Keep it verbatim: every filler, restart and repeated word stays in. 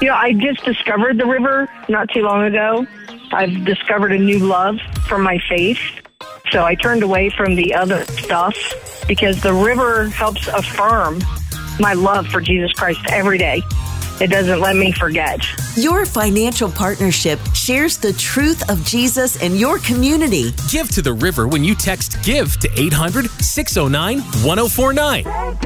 You know, I just discovered the river not too long ago. I've discovered a new love for my faith. So I turned away from the other stuff because the river helps affirm my love for Jesus Christ every day. It doesn't let me forget. Your financial partnership shares the truth of Jesus in your community. Give to the river when you text GIVE to eight hundred, six oh nine, one oh four nine.